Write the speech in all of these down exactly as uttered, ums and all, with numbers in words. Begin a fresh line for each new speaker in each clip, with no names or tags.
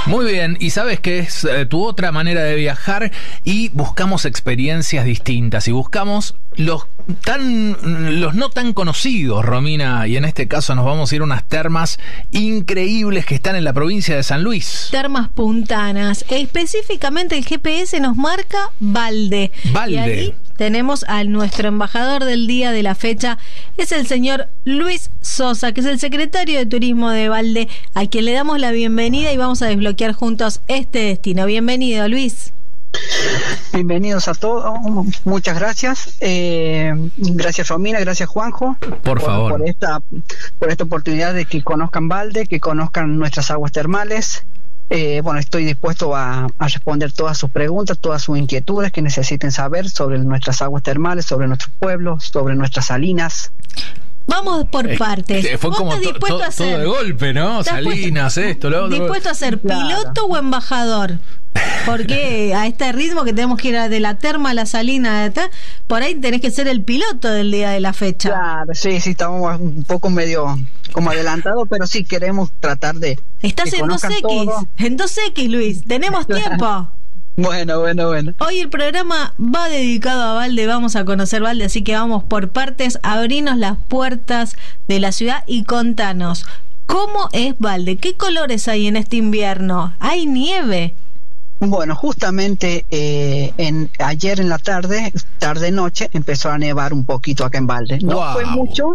Muy bien, y sabes que es eh, tu otra manera de viajar y buscamos experiencias distintas y buscamos los tan los no tan conocidos, Romina, y en este caso nos vamos a ir a unas termas increíbles que están en la provincia de San Luis.
Termas Puntanas. Específicamente el G P S nos marca Balde.
Balde.
Y ahí tenemos a nuestro embajador del día de la fecha, es el señor Luis Sosa, que es el secretario de Turismo de Balde, a quien le damos la bienvenida y vamos a desbloquear juntos este destino. Bienvenido, Luis.
Bienvenidos a todos, muchas gracias. Eh, gracias, Romina, gracias, Juanjo.
Por,
por
favor.
Por esta, por esta oportunidad de que conozcan Balde, que conozcan nuestras aguas termales. Eh, bueno, estoy dispuesto a, a responder todas sus preguntas, todas sus inquietudes que necesiten saber sobre nuestras aguas termales, sobre nuestro pueblo, sobre nuestras salinas.
Vamos por partes.
Eh, fue
¿Vos
como
estás
to,
dispuesto
to,
a ser,
todo de golpe, ¿no? Salinas, esto, lo otro.
¿Dispuesto a ser piloto o embajador? Porque a este ritmo que tenemos que ir de la terma a la salina, de ta, por ahí tenés que ser el piloto del día de la fecha.
Claro, sí, sí, estamos un poco medio como adelantados, pero sí queremos tratar de...
Estás
que
en dos equis,
todo.
en dos equis, Luis, tenemos tiempo.
Bueno, bueno, bueno.
Hoy el programa va dedicado a Balde, vamos a conocer Balde, así que vamos por partes, abrinos las puertas de la ciudad y contanos, ¿cómo es Balde? ¿Qué colores hay en este invierno? ¿Hay nieve?
Bueno, justamente eh, en ayer en la tarde, tarde-noche, empezó a nevar un poquito acá en Balde. No
wow.
fue mucho,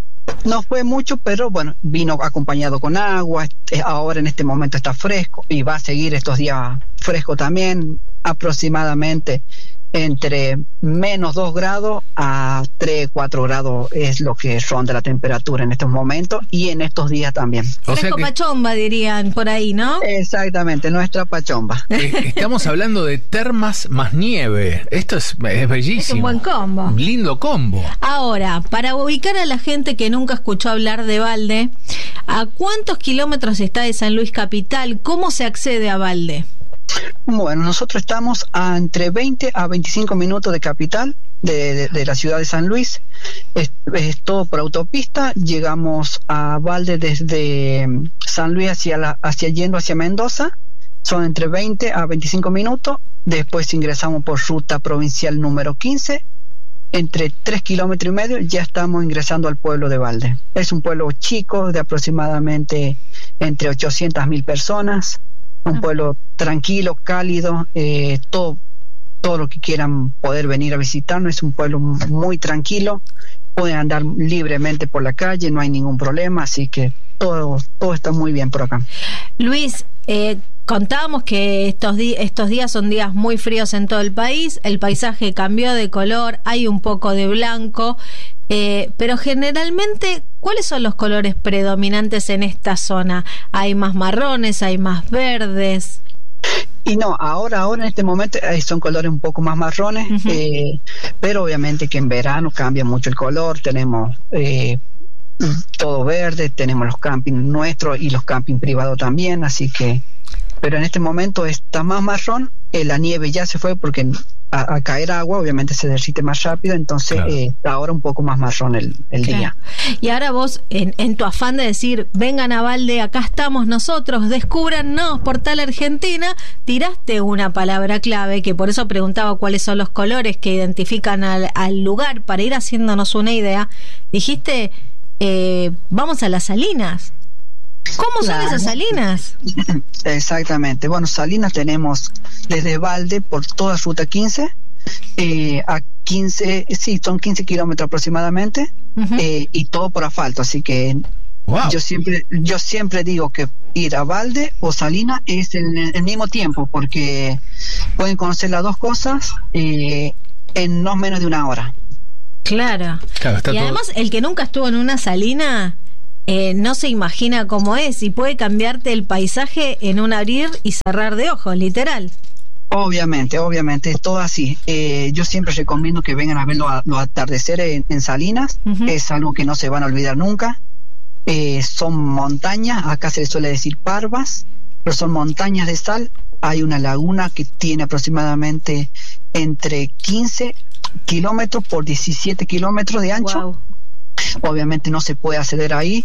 no fue mucho, pero bueno, vino acompañado con agua. Ahora en este momento está fresco y va a seguir estos días fresco también, aproximadamente entre menos dos grados a tres, cuatro grados es lo que ronda la temperatura en estos momentos y en estos días también.
O sea
Fresco
que,
pachomba, dirían por ahí, ¿no?
Exactamente, nuestra pachomba.
eh, estamos hablando de termas más nieve. Esto es, es bellísimo.
Es un buen combo.
Lindo combo.
Ahora, para ubicar a la gente que nunca escuchó hablar de Balde, ¿a cuántos kilómetros está de San Luis capital? ¿Cómo se accede a Balde?
Bueno, nosotros estamos a entre veinte a veinticinco minutos de capital de, de, de la ciudad de San Luis. Es, es todo por autopista. Llegamos a Balde desde San Luis hacia, la, hacia yendo hacia Mendoza. Son entre veinte a veinticinco minutos. Después ingresamos por ruta provincial número quince. Entre tres kilómetros y medio ya estamos ingresando al pueblo de Balde. Es un pueblo chico de aproximadamente entre ochocientas mil personas. Un pueblo tranquilo, cálido, eh, todo, todo lo que quieran poder venir a visitarnos. Es un pueblo muy tranquilo, pueden andar libremente por la calle, no hay ningún problema, así que todo, todo está muy bien por acá.
Luis, eh, contábamos que estos, di- estos días son días muy fríos en todo el país, el paisaje cambió de color, hay un poco de blanco, eh, pero generalmente, ¿cuáles son los colores predominantes en esta zona? ¿Hay más marrones, hay más verdes?
Y no, ahora, ahora en este momento eh, son colores un poco más marrones, uh-huh. eh, pero obviamente que en verano cambia mucho el color, tenemos... Eh, todo verde, tenemos los campings nuestros y los campings privados también, así que, pero en este momento está más marrón, eh, la nieve ya se fue porque a, a caer agua obviamente se derrite más rápido, entonces claro. eh, ahora un poco más marrón el, el claro. día.
Y ahora vos, en, en tu afán de decir, vengan a Balde, acá estamos nosotros, descúbrannos, Portal Argentina, tiraste una palabra clave, que por eso preguntaba cuáles son los colores que identifican al, al lugar, para ir haciéndonos una idea. Dijiste... Eh, vamos a las salinas. ¿Cómo son claro. esas salinas?
Exactamente. Bueno, salinas tenemos desde Balde por toda ruta quince eh, a quince, sí, son quince kilómetros aproximadamente, uh-huh. eh, y todo por asfalto, así que wow. yo siempre yo siempre digo que ir a Balde o Salinas es el, el mismo tiempo, porque pueden conocer las dos cosas eh, en no menos de una hora.
Claro, claro y además todo... el que nunca estuvo en una salina eh, no se imagina cómo es y puede cambiarte el paisaje en un abrir y cerrar de ojos, literal.
Obviamente, obviamente, es todo así. Eh, yo siempre recomiendo que vengan a ver los, los atardeceres en, en Salinas, uh-huh. es algo que no se van a olvidar nunca. Eh, son montañas, acá se les suele decir parvas, pero son montañas de sal. Hay una laguna que tiene aproximadamente entre quince kilómetros por diecisiete kilómetros de ancho. Wow. Obviamente no se puede acceder ahí,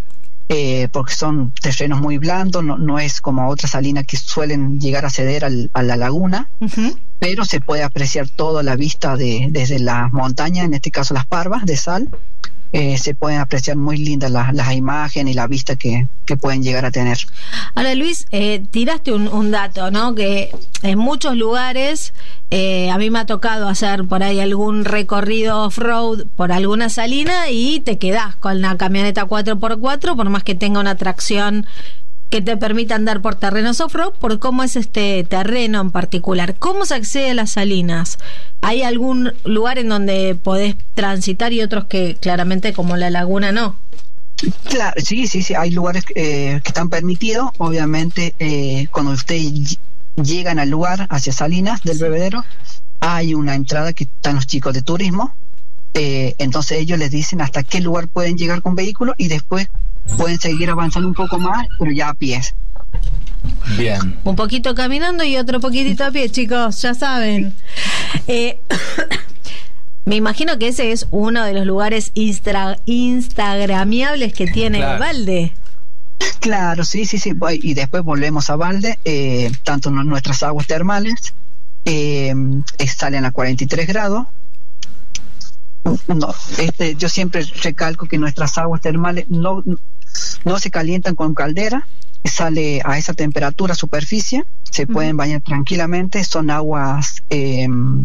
eh, porque son terrenos muy blandos, no, no es como otras salinas que suelen llegar a ceder al, a la laguna, uh-huh. pero se puede apreciar toda la vista de, desde las montañas, en este caso las parvas de sal. Eh, se pueden apreciar muy lindas las, las imágenes y la vista que, que pueden llegar a tener.
Ahora, Luis, eh, tiraste un, un dato, ¿no? Que en muchos lugares, eh, a mí me ha tocado hacer por ahí algún recorrido off-road por alguna salina y te quedás con la camioneta cuatro por cuatro, por más que tenga una tracción que te permita andar por terrenos off-road, por cómo es este terreno en particular. ¿Cómo se accede a las salinas? ¿Hay algún lugar en donde podés transitar y otros que claramente, como la laguna, no?
Claro, sí, sí, sí, hay lugares eh, que están permitidos. Obviamente, eh, cuando ustedes llegan al lugar, hacia Salinas del Bebedero, hay una entrada que están los chicos de turismo. Eh, entonces ellos les dicen hasta qué lugar pueden llegar con vehículos y después pueden seguir avanzando un poco más, pero ya a pies.
Bien.
Un poquito caminando y otro poquitito a pie, chicos, ya saben. Eh, me imagino que ese es uno de los lugares instra, instagramiables que tiene claro. Valde.
Claro, sí, sí, sí. Y después volvemos a Valde, eh, tanto nuestras aguas termales eh, salen a cuarenta y tres grados. No, este, yo siempre recalco que nuestras aguas termales no, no se calientan con caldera, sale a esa temperatura superficie, se uh-huh. pueden bañar tranquilamente, son aguas eh,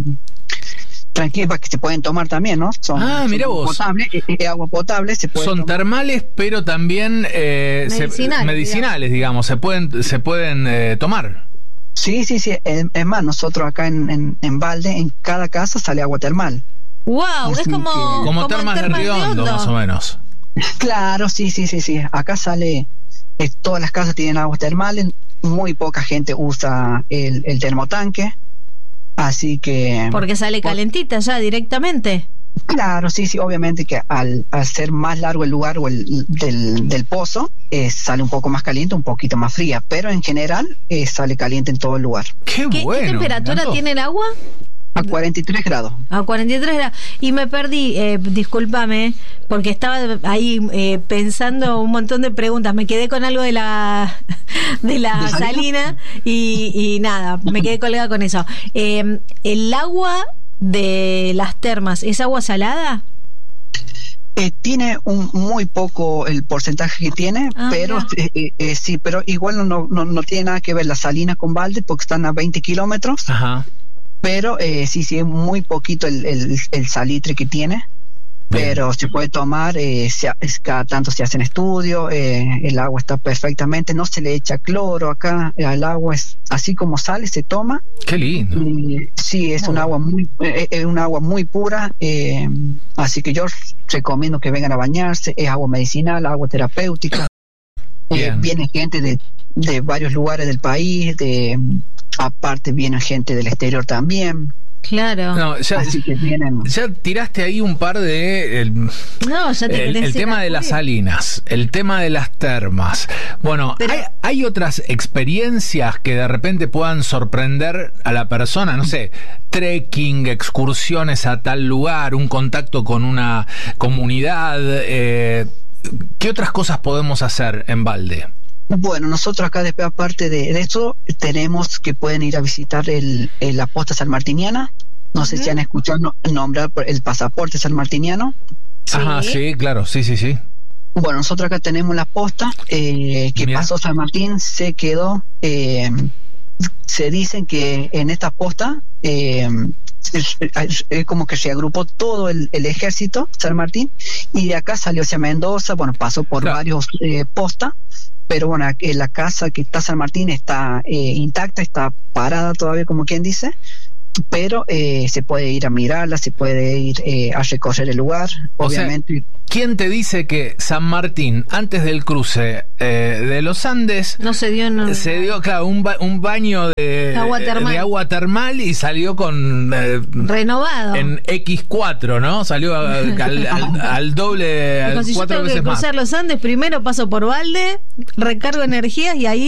tranquilas que se pueden tomar también, ¿no? Son,
ah, mira vos.
Potable, eh, eh, agua potable se puede
son
tomar.
Termales, pero también eh, medicinales, se, medicinales digamos. digamos, se pueden, se pueden eh, tomar.
Sí, sí, sí, es, es más, nosotros acá en, en, en Valde, en cada casa sale agua termal.
Wow, es como
como, como termas de Riondo, más o menos.
Claro, sí, sí, sí, sí. Acá sale, eh, todas las casas tienen aguas termales, muy poca gente usa el, el termotanque, así que...
Porque sale por, calentita ya directamente.
Claro, sí, sí, obviamente que al, al ser más largo el lugar o el del, del pozo, eh, sale un poco más caliente, un poquito más fría, pero en general eh, sale caliente en todo el lugar.
Qué,
¿Qué,
bueno,
¿qué temperatura tiene el agua?
A cuarenta y tres grados.
A cuarenta y tres grados. Y me perdí, eh, discúlpame, porque estaba ahí eh, pensando un montón de preguntas. Me quedé con algo de la de la ¿De salina, salina y, y nada, me quedé colgada con eso. Eh, ¿El agua de las termas es agua salada?
Eh, tiene un muy poco el porcentaje que tiene, ah, pero eh, eh, sí, pero igual no, no, no tiene nada que ver la salina con Valde porque están a veinte kilómetros. Ajá. Pero eh, sí, sí, es muy poquito el, el, el salitre que tiene. Bien. Pero se puede tomar, eh, se, es, cada tanto se hacen estudios, eh, el agua está perfectamente, no se le echa cloro acá, el agua es así como sale, se toma.
Qué lindo.
Y, sí, es oh. un agua muy, eh, es un agua muy pura, eh, así que yo recomiendo que vengan a bañarse, es agua medicinal, agua terapéutica. Eh, viene gente de, de varios lugares del país, de aparte viene gente del exterior también.
Claro.
No, ya,
Así que vienen.
Ya tiraste ahí un par de... El,
no, ya te
el, el tema de las salinas, el tema de las termas. Bueno, Pero, ¿hay, ¿hay otras experiencias que de repente puedan sorprender a la persona? No sé, trekking, excursiones a tal lugar, un contacto con una comunidad. Eh, ¿Qué otras cosas podemos hacer en Valde?
Bueno, nosotros acá después, aparte de, de eso, tenemos que pueden ir a visitar el, el la posta sanmartiniana. No uh-huh. sé si han escuchado no, nombrar el pasaporte sanmartiniano.
Sí. Ajá, sí, claro, sí, sí, sí.
Bueno, nosotros acá tenemos la posta eh, que Mira. pasó San Martín, se quedó. Eh, se dicen que en esta posta eh, es, es, es como que se agrupó todo el, el ejército San Martín y de acá salió hacia Mendoza. Bueno, pasó por claro. varios eh, postas. Pero bueno, la casa que está San Martín está eh, intacta, está parada todavía, como quien dice, pero eh, se puede ir a mirarla, se puede ir eh, a recorrer el lugar,
o
obviamente.
Sea, ¿quién te dice que San Martín, antes del cruce eh, de los Andes,
no se dio, no,
se dio, claro, un, ba- un baño de
agua,
de agua termal y salió con eh,
renovado
en equis cuatro, ¿no? Salió a, al, al, al doble, al
si
cuatro
yo tengo
veces
que
más.
Cruzar los Andes, primero paso por Valde, recargo energías y ahí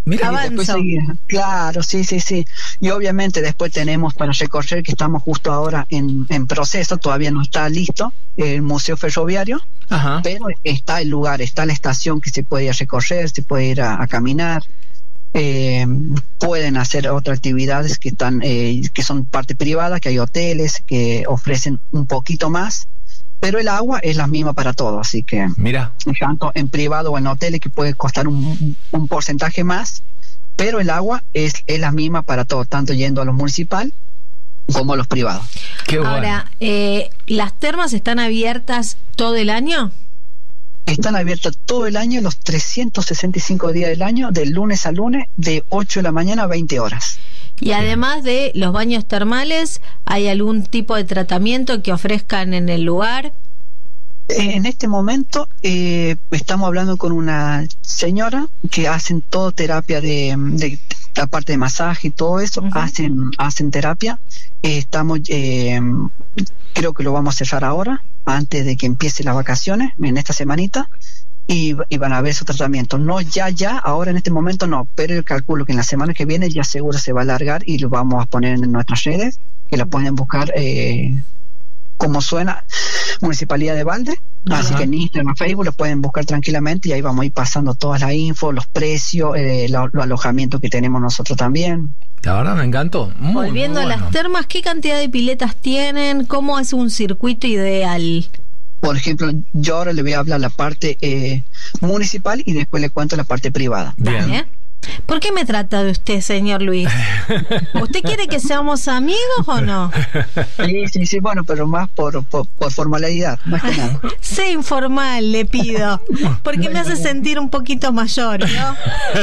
Mira,
avanzo.
Claro, sí, sí, sí. Y obviamente después tenemos para recorrer, que estamos justo ahora en, en proceso, todavía no está listo, el Museo Ferroviario,
ajá,
pero está el lugar, está la estación que se puede ir a recorrer, se puede ir a, a caminar. Eh, pueden hacer otras actividades que están eh, que son parte privada, que hay hoteles que ofrecen un poquito más, pero el agua es la misma para todos, así que
mira,
tanto en privado o en hoteles, que puede costar un, un porcentaje más, pero el agua es, es la misma para todos, tanto yendo a lo municipal como a los privados.
qué bueno.
Ahora, eh, ¿las termas están abiertas todo el año?
Están abiertas todo el año, los trescientos sesenta y cinco días del año, de lunes a lunes, de ocho de la mañana a veinte horas.
Y además de los baños termales, ¿hay algún tipo de tratamiento que ofrezcan en el lugar?
En este momento eh, estamos hablando con una señora que hacen todo terapia de, de aparte de masaje y todo eso, uh-huh. hacen hacen terapia. Eh, estamos eh, creo que lo vamos a cerrar ahora, antes de que empiece las vacaciones, en esta semanita, y, y van a ver su tratamiento. No ya, ya, ahora en este momento no, pero yo calculo que en la semana que viene ya seguro se va a alargar y lo vamos a poner en nuestras redes, que la pueden buscar eh, como suena, Municipalidad de Valde. Ajá. Así que en Instagram, Facebook lo pueden buscar tranquilamente y ahí vamos a ir pasando toda la info, los precios, eh, los lo alojamientos que tenemos nosotros también.
La verdad me encantó. Muy,
Volviendo
muy bueno.
a las termas, ¿qué cantidad de piletas tienen? ¿Cómo es un circuito ideal?
Por ejemplo, yo ahora le voy a hablar la parte eh, municipal y después le cuento la parte privada.
Bien.
Dale. ¿Por qué me trata de usted, señor Luis? ¿Usted quiere que seamos amigos o no?
Sí, sí, sí, bueno, pero más por, por, por formalidad, más que nada.
Sé informal, le pido, porque me hace sentir un poquito mayor, ¿no?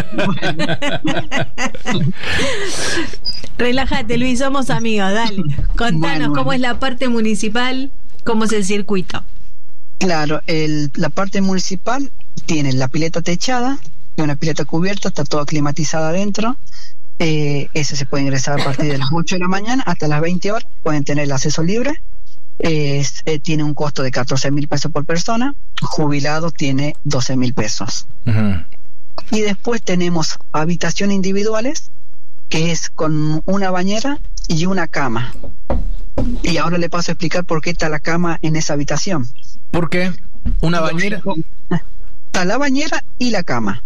Relájate, Luis, somos amigos, dale. Contanos
bueno,
cómo
bueno.
es la parte municipal, cómo es el circuito.
Claro, el, la parte municipal tiene la pileta techada, una pileta cubierta, está toda climatizada adentro. Eh, ese se puede ingresar a partir de las ocho de la mañana hasta las veinte horas, pueden tener el acceso libre. Eh, eh, tiene un costo de catorce mil pesos por persona, jubilado tiene doce mil pesos.
Uh-huh.
Y después tenemos habitaciones individuales, que es con una bañera y una cama. Y ahora le paso a explicar por qué está la cama en esa habitación.
¿Por qué? ¿Una bañera?
Está la bañera y la cama.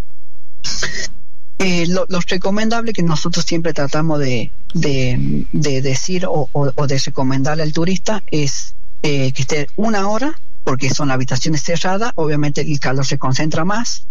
Eh, lo, lo recomendable que nosotros siempre tratamos de, de, de decir o, o, o de recomendarle al turista es eh, que esté una hora, porque son habitaciones cerradas, obviamente el calor se concentra más,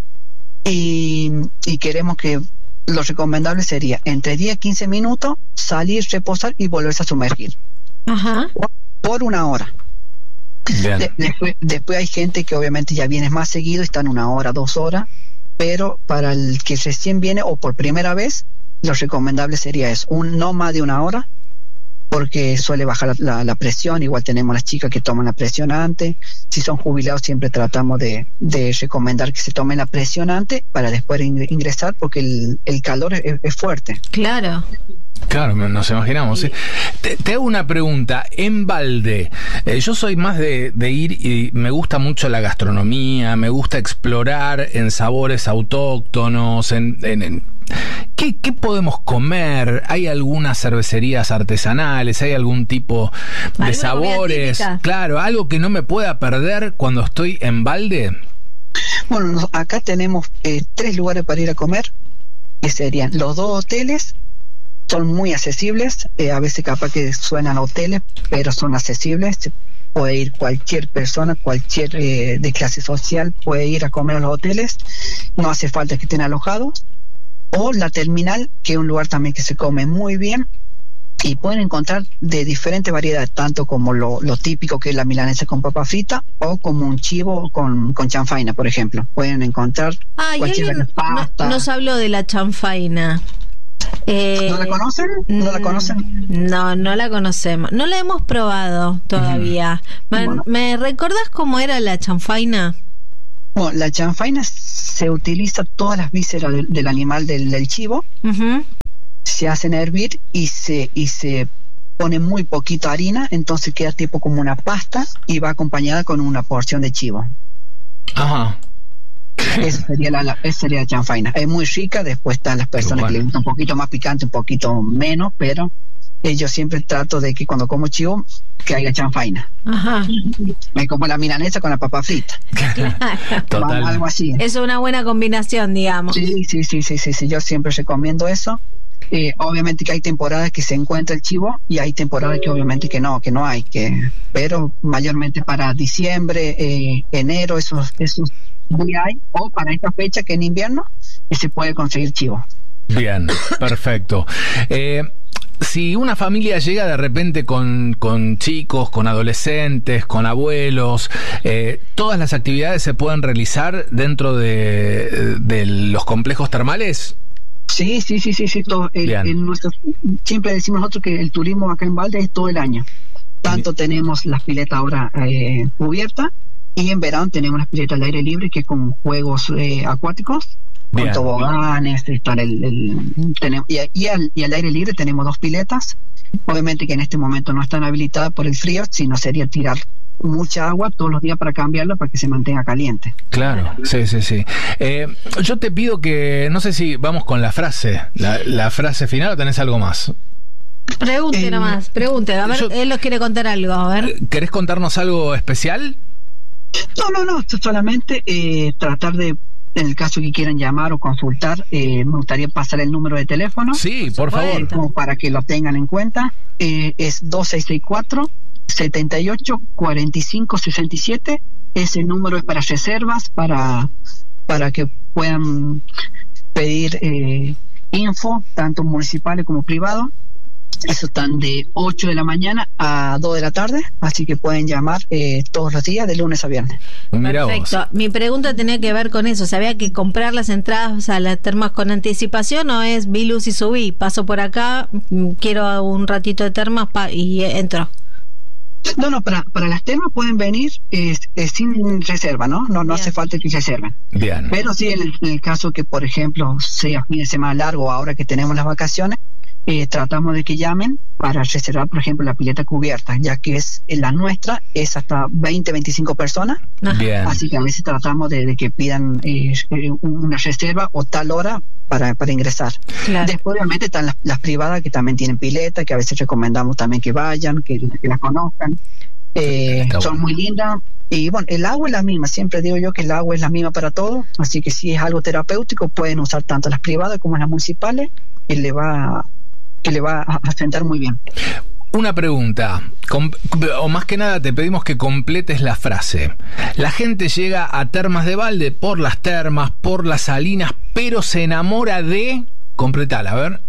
y, y queremos que lo recomendable sería entre diez a quince minutos salir, reposar y volverse a sumergir.
Ajá.
Por, por una hora. De, después, después hay gente que obviamente ya viene más seguido, están una hora, dos horas, pero para el que recién viene o por primera vez, lo recomendable sería eso, un, no más de una hora, porque suele bajar la, la, la presión. Igual tenemos las chicas que toman la presión antes. Si son jubilados siempre tratamos de, de recomendar que se tomen la presión antes para después ingresar, porque el, el calor es, es fuerte.
Claro.
Claro, nos imaginamos. ¿Sí? Te, te hago una pregunta. En Valde, eh, yo soy más de, de ir y me gusta mucho la gastronomía, me gusta explorar en sabores autóctonos, en, en, en ¿qué, ¿qué podemos comer? ¿Hay algunas cervecerías artesanales? ¿Hay algún tipo de sabores? Claro, algo que no me pueda perder cuando estoy en Valde.
Bueno, nos, acá tenemos eh, tres lugares para ir a comer, que serían los dos hoteles. Son muy accesibles, eh, a veces capaz que suenan hoteles, pero son accesibles. Puede ir cualquier persona, cualquier eh, de clase social, puede ir a comer a los hoteles, no hace falta que estén alojados. O la terminal, que es un lugar también que se come muy bien, y pueden encontrar de diferentes variedades, tanto como lo, lo típico que es la milanesa con papa frita, o como un chivo con, con chanfaina, por ejemplo. Pueden encontrar
ah,
cualquier pasta.
No, nos habló de la chanfaina. Eh,
¿No la conocen? ¿No la conocen?
No, no la conocemos. No la hemos probado todavía. Uh-huh. ¿Me, bueno. ¿Me recordás cómo era la chanfaina?
Bueno, la chanfaina se utiliza todas las vísceras del, del animal, del, del chivo. Uh-huh. Se hacen hervir y se, y se pone muy poquito harina, entonces queda tipo como una pasta y va acompañada con una porción de chivo.
Ajá.
Esa sería la, la, esa sería la chanfaina. Es muy rica, después están las personas bueno. que le gusta un poquito más picante, un poquito menos, pero eh, yo siempre trato de que cuando como chivo, que haya chanfaina.
Ajá.
Es como la milanesa con la papa frita.
Total.
Algo así.
Es una buena combinación, digamos.
Sí, sí, sí, sí, sí, sí. Yo siempre recomiendo eso. Eh, obviamente que hay temporadas que se encuentra el chivo y hay temporadas que obviamente que no, que no hay, que pero mayormente para diciembre, eh, enero, esos, esos días hay, o para esta fecha que en invierno que se puede conseguir chivo.
Bien, perfecto. Eh, si una familia llega de repente con, con chicos, con adolescentes, con abuelos, eh, ¿todas las actividades se pueden realizar dentro de, de los complejos termales?
Sí, sí, sí, sí, sí. Todo, el, el nuestro, siempre decimos nosotros que el turismo acá en Valde es todo el año. Tanto Bien. tenemos las piletas ahora eh, cubiertas y en verano tenemos las piletas al aire libre que con juegos eh, acuáticos, Bien. con toboganes, estar el, el, tenemos, y, y, al, y al aire libre tenemos dos piletas. Obviamente que en este momento no están habilitadas por el frío, sino sería tirar mucha agua todos los días para cambiarla para que se mantenga caliente.
Claro, sí, sí, sí. Eh, yo te pido que, no sé si vamos con la frase, la, la frase final o tenés algo más.
Pregunte eh, nomás, pregunte, a ver, yo, él nos quiere contar algo, a ver.
¿Querés contarnos algo especial?
No, no, no, solamente eh, tratar de, en el caso que quieran llamar o consultar, eh, me gustaría pasar el número de teléfono.
Sí, por favor.
Como para que lo tengan en cuenta. Eh, es dos seis seis cuatro, setenta y ocho, cuarenta y cinco, sesenta y siete. Ese número es para reservas, para, para que puedan pedir eh, info, tanto municipales como privados. Eso están de ocho de la mañana a dos de la tarde, así que pueden llamar eh, todos los días, de lunes a viernes.
Mira
Perfecto. Vos. Mi pregunta tenía que ver con eso. ¿Sabía que comprar las entradas a las termas con anticipación o es vi luz y subí? Paso por acá, quiero un ratito de termas pa y entro.
No, no, para, para las termas pueden venir eh, eh, sin reserva, ¿no? No, no hace falta que reserven.
Bien.
Pero sí, en el, en el caso que, por ejemplo, sea fin de semana largo, ahora que tenemos las vacaciones, eh, tratamos de que llamen para reservar, por ejemplo, la pileta cubierta, ya que es la nuestra, es hasta veinte, veinticinco personas.
Bien.
Así que a veces tratamos de, de que pidan eh, una reserva o tal hora para, para ingresar. Claro. Después, obviamente, están las, las privadas que también tienen pileta, que a veces recomendamos también que vayan, que, que las conozcan. Eh, son muy lindas. Y bueno, el agua es la misma, siempre digo yo que el agua es la misma para todos, así que si es algo terapéutico, pueden usar tanto las privadas como las municipales, y le va que le va a sentar muy bien.
Una pregunta, o más que nada te pedimos que completes la frase. La gente llega a Termas de Valde por las termas, por las salinas, pero se enamora de... Completala, a ver.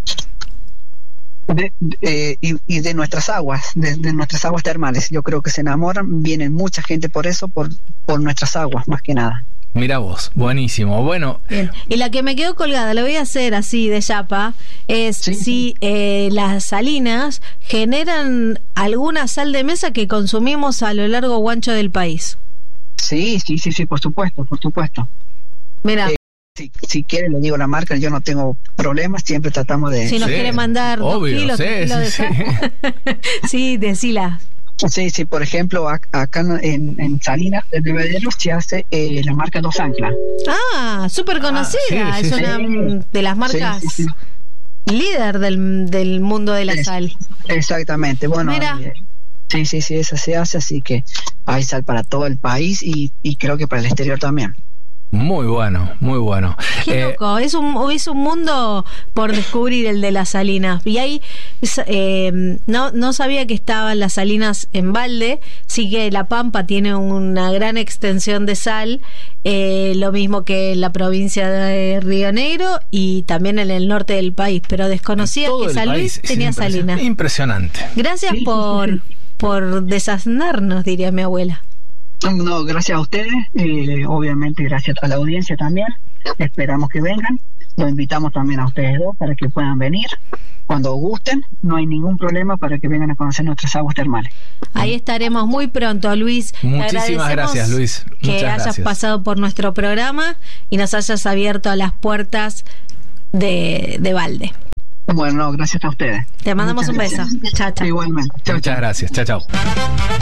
De, de, eh, y, y de nuestras aguas, de, de nuestras aguas termales. Yo creo que se enamoran, vienen mucha gente por eso, por, por nuestras aguas, más que nada.
Mira vos, buenísimo. Bueno,
bien. Y la que me quedó colgada, lo voy a hacer así de chapa, es ¿sí? si eh, las salinas generan alguna sal de mesa que consumimos a lo largo o ancho del país.
Sí, sí, sí, sí, por supuesto, por supuesto.
Mira.
Eh, si, si quiere le digo la marca, yo no tengo problemas, siempre tratamos de...
Si nos sí, quiere mandar
obvio,
dos kilos,
sí,
kilos
sí,
de sal. Sí, decila.
Sí, sí, por ejemplo, acá en, en Salinas del Bebedero se hace eh, la marca Dos Anclas.
Ah, súper conocida, ah, sí, sí, es una sí. de las marcas sí, sí, sí. líder del, del mundo de la
es,
sal.
Exactamente, bueno, eh, sí, sí, sí, esa se hace, así que hay sal para todo el país y, y creo que para el exterior también.
Muy bueno, muy bueno.
Qué eh, loco, es un, es un mundo por descubrir el de las salinas. Y ahí eh, no, no sabía que estaban las salinas en Valde, sí que La Pampa tiene una gran extensión de sal, eh, lo mismo que la provincia de Río Negro y también en el norte del país, pero desconocía que San Luis tenía salinas.
Impresionante.
Gracias sí, por, sí, sí. por desasnarnos, diría mi abuela.
No, gracias a ustedes, eh, obviamente gracias a la audiencia también, esperamos que vengan, los invitamos también a ustedes dos para que puedan venir cuando gusten, no hay ningún problema para que vengan a conocer nuestras aguas termales.
Ahí estaremos muy pronto, Luis.
Muchísimas gracias, Luis.
Que
Muchas
hayas
gracias.
pasado por nuestro programa y nos hayas abierto las puertas de, de Valde.
Bueno, gracias a ustedes.
Te mandamos Muchas un gracias. beso. Chao, chao.
Igualmente. Chao,
Muchas
chao.
gracias. Chao, chao.